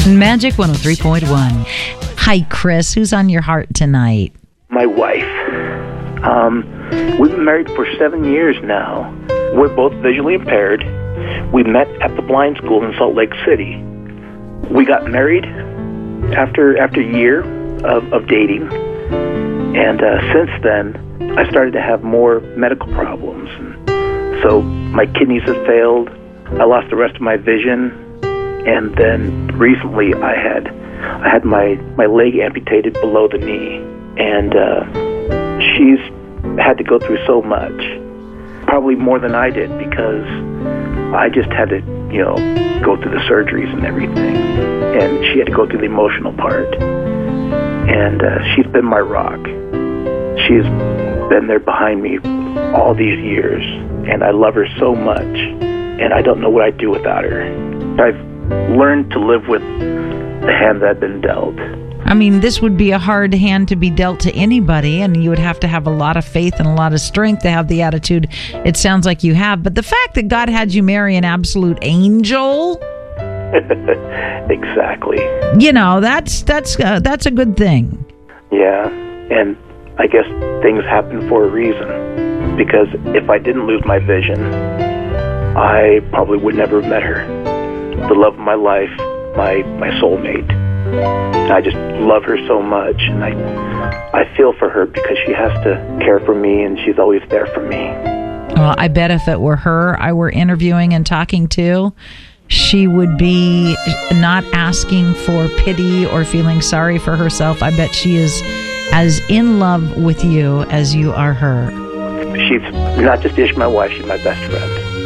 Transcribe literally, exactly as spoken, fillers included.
Magic one oh three point one. Hi, Chris. Who's on your heart tonight? My wife. Um, we've been married for seven years now. We're both visually impaired. We met at the blind school in Salt Lake City. We got married after after a year of, of dating. And uh, since then, I started to have more medical problems. And so my kidneys have failed. I lost the rest of my vision. And then recently I had I had my, my leg amputated below the knee. And uh, she's had to go through so much, probably more than I did, because I just had to, you know, go through the surgeries and everything. And she had to go through the emotional part. And uh, she's been my rock. She's been there behind me all these years. And I love her so much. And I don't know what I'd do without her. I've learned to live with the hand that I've been dealt. I mean, this would be a hard hand to be dealt to anybody, and you would have to have a lot of faith and a lot of strength to have the attitude it sounds like you have. But the fact that God had you marry an absolute angel, exactly. You know, that's that's uh, that's a good thing. Yeah, and I guess things happen for a reason. Because if I didn't lose my vision, I probably would never have met her. The love of my life, my my soulmate. I just love her so much, and I I feel for her because she has to care for me, and she's always there for me. Well, I bet if it were her I were interviewing and talking to, she would be not asking for pity or feeling sorry for herself. I bet she is as in love with you as you are her. She's not just Ish, my wife, she's my best friend.